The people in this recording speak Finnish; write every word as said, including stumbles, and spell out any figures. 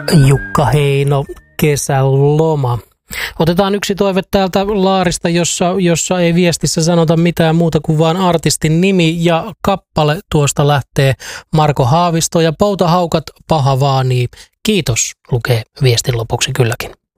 Jukka Heino, kesäloma. Otetaan yksi toive täältä Laarista, jossa, jossa ei viestissä sanota mitään muuta kuin vaan artistin nimi ja kappale tuosta lähtee Marko Haavisto ja Poutahaukat paha vaanii. Kiitos, lukee viestin lopuksi kylläkin.